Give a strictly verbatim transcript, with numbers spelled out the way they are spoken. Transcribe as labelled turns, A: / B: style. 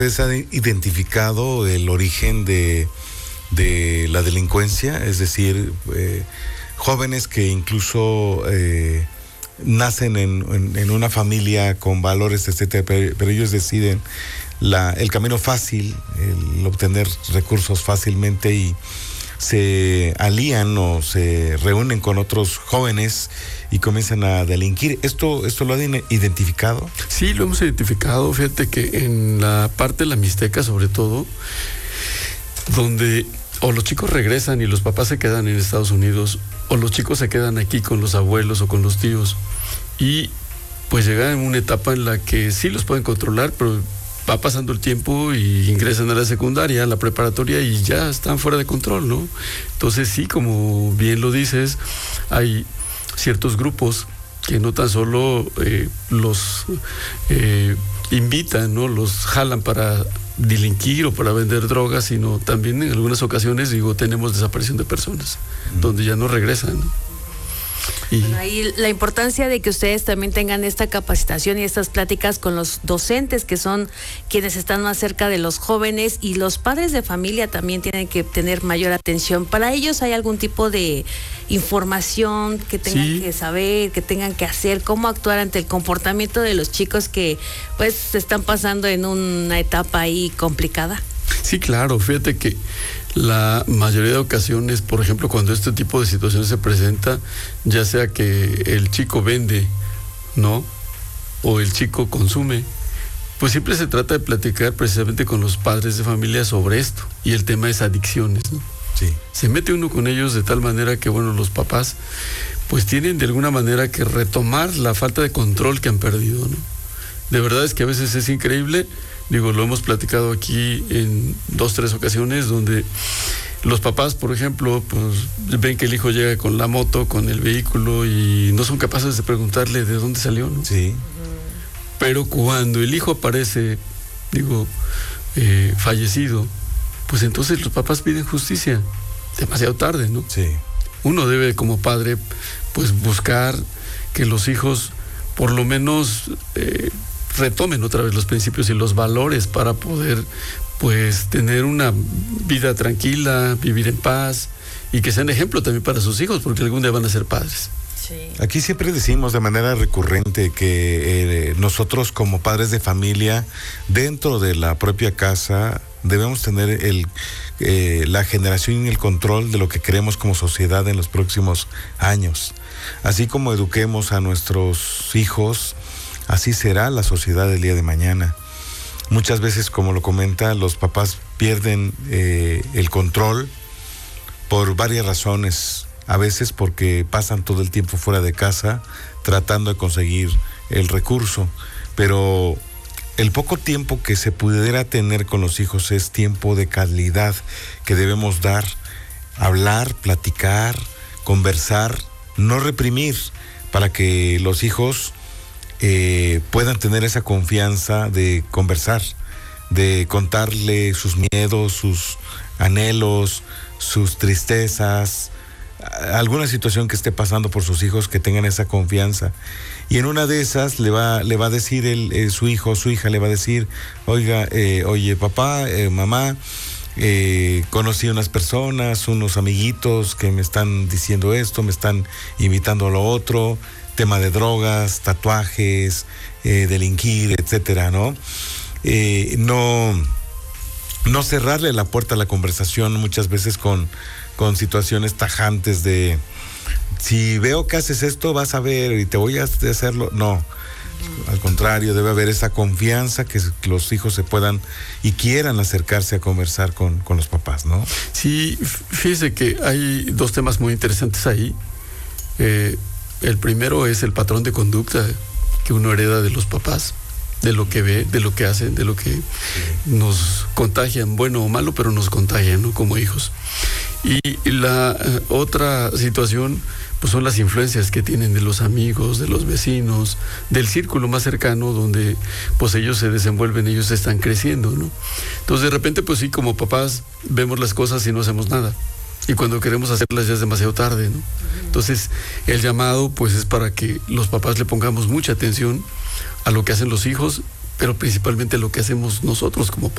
A: ¿Se ha identificado el origen de, de la delincuencia? Es decir, eh, jóvenes que incluso eh, nacen en, en, en una familia con valores, etcétera, pero, pero ellos deciden la, el camino fácil, el obtener recursos fácilmente y se alían o se reúnen con otros jóvenes y comienzan a delinquir. ¿Esto, esto lo han identificado?
B: Sí, lo hemos identificado. Fíjate que en la parte de la Mixteca, sobre todo, donde o los chicos regresan y los papás se quedan en Estados Unidos, o los chicos se quedan aquí con los abuelos o con los tíos, y pues llegan en una etapa en la que sí los pueden controlar, pero va pasando el tiempo y ingresan a la secundaria, a la preparatoria y ya están fuera de control, ¿no? Entonces sí, como bien lo dices, hay ciertos grupos que no tan solo eh, los eh, invitan, ¿no? Los jalan para delinquir o para vender drogas, sino también en algunas ocasiones, digo, tenemos desaparición de personas, mm. donde ya no regresan, ¿no? Y
C: bueno, ahí la importancia de que ustedes también tengan esta capacitación y estas pláticas con los docentes, que son quienes están más cerca de los jóvenes, y los padres de familia también tienen que tener mayor atención. ¿Para ellos hay algún tipo de información que tengan sí. que saber, que tengan que hacer, cómo actuar ante el comportamiento de los chicos que pues se están pasando en una etapa ahí complicada?
B: Sí, claro, fíjate que la mayoría de ocasiones, por ejemplo, cuando este tipo de situaciones se presenta, ya sea que el chico vende, ¿no? O el chico consume, pues siempre se trata de platicar precisamente con los padres de familia sobre esto. Y el tema es adicciones, ¿no?
A: Sí.
B: Se mete uno con ellos de tal manera que, bueno, los papás pues tienen de alguna manera que retomar la falta de control que han perdido, ¿no? De verdad es que a veces es increíble. Digo, lo hemos platicado aquí en dos, tres ocasiones, donde los papás, por ejemplo, pues ven que el hijo llega con la moto, con el vehículo, y no son capaces de preguntarle de dónde salió, ¿no?
A: Sí.
B: Pero cuando el hijo aparece, digo, eh, fallecido, pues entonces los papás piden justicia. Demasiado tarde, ¿no?
A: Sí.
B: Uno debe, como padre, pues buscar que los hijos, por lo menos, eh, retomen otra vez los principios y los valores para poder pues tener una vida tranquila, vivir en paz, y que sean ejemplo también para sus hijos, porque algún día van a ser padres.
C: Sí.
A: Aquí siempre decimos de manera recurrente que eh, nosotros como padres de familia, dentro de la propia casa, debemos tener el, eh, la generación y el control de lo que queremos como sociedad en los próximos años. Así como eduquemos a nuestros hijos, así será la sociedad del día de mañana. Muchas veces, como lo comenta, los papás pierden eh, el control por varias razones. A veces porque pasan todo el tiempo fuera de casa tratando de conseguir el recurso. Pero el poco tiempo que se pudiera tener con los hijos es tiempo de calidad que debemos dar. Hablar, platicar, conversar, no reprimir, para que los hijos Eh, puedan tener esa confianza de conversar, de contarle sus miedos, sus anhelos, sus tristezas, alguna situación que esté pasando por sus hijos, que tengan esa confianza. Y en una de esas le va, le va a decir el, eh, su hijo o su hija, le va a decir, oiga, eh, oye papá, eh, mamá, eh, conocí unas personas, unos amiguitos que me están diciendo esto, me están invitando a lo otro, tema de drogas, tatuajes, eh, delinquir, etcétera, ¿no? Eh, no, no cerrarle la puerta a la conversación muchas veces con, con situaciones tajantes de, si veo que haces esto, vas a ver y te voy a hacerlo. No, al contrario, debe haber esa confianza que los hijos se puedan y quieran acercarse a conversar con, con los papás, ¿no?
B: Sí, fíjese que hay dos temas muy interesantes ahí. Eh, El primero es el patrón de conducta que uno hereda de los papás, de lo que ve, de lo que hacen, de lo que sí. nos contagian, bueno o malo, pero nos contagian, ¿no? Como hijos. Y la eh, otra situación, pues son las influencias que tienen de los amigos, de los vecinos, del círculo más cercano donde pues ellos se desenvuelven, ellos están creciendo, ¿no? Entonces de repente pues sí, como papás vemos las cosas y no hacemos nada. Y cuando queremos hacerlas ya es demasiado tarde, ¿no? Entonces, el llamado, pues, es para que los papás le pongamos mucha atención a lo que hacen los hijos, pero principalmente a lo que hacemos nosotros como padres.